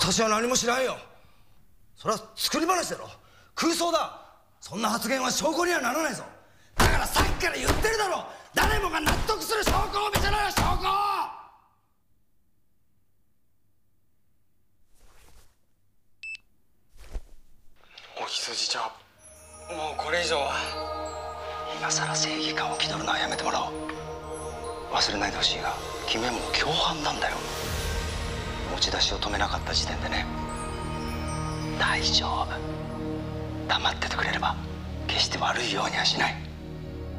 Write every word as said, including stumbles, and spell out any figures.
私は何も知らんよ。それは作り話だろ、空想だ。そんな発言は証拠にはならないぞ。だからさっきから言ってるだろ、誰もが納得する証拠を見せろよ、証拠。 お羊ちゃん、もうこれ以上は。 今さら正義感を気取るのはやめてもらおう。忘れないでほしいが、君はもう共犯なんだよ。持ち出しを止めなかった時点でね。大丈夫、黙っててくれれば決して悪いようにはしない。